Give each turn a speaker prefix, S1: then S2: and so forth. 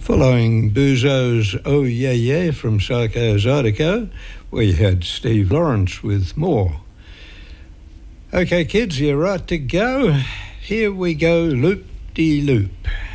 S1: Following Buzo's Oh Yeah Yeah from Psycho Zydeco, we had Steve Lawrence with More. Okay, kids, you're right to go. Here we go, loop-de-loop.